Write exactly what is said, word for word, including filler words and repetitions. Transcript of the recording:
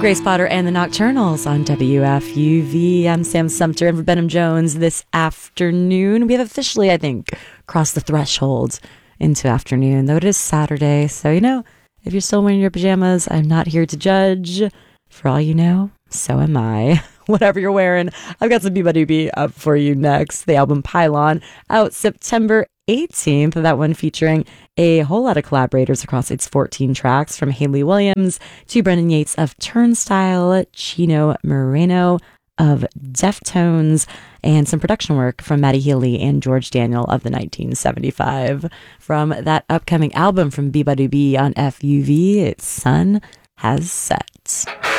Grace Potter and the Nocturnals on W F U V. I'm Sam Sumter and for Benham Jones this afternoon. We have officially, I think, crossed the threshold into afternoon, though it is Saturday. So, you know, if you're still wearing your pajamas, I'm not here to judge. For all you know, so am I. Whatever you're wearing, I've got some Biba up for you next. The album Pylon, out September eighteenth. That one featuring a whole lot of collaborators across its fourteen tracks, from Hayley Williams to Brendan Yates of Turnstile, Chino Moreno of Deftones, and some production work from Matty Healy and George Daniel of the nineteen seventy-five. From that upcoming album from Biba on F U V, it's Sun Has Set.